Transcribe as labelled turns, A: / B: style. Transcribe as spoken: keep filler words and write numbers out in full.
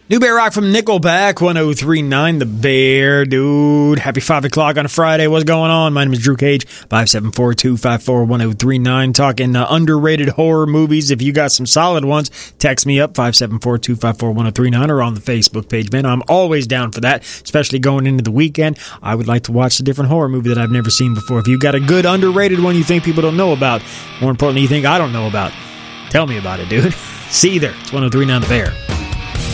A: New Bear Rock from Nickelback, one oh three point nine The Bear, dude. Happy five o'clock on a Friday. What's going on? My name is Drew Cage, five seven four, two five four, one oh three nine. Talking uh, underrated horror movies. If you got some solid ones, text me up, five seven four, two five four, one oh three nine, or on the Facebook page, man. I'm always down for that, especially going into the weekend. I would like to watch a different horror movie that I've never seen before. If you got a good underrated one you think people don't know about, more importantly, you think I don't know about, tell me about it, dude. See you there. It's one oh three point nine The Bear.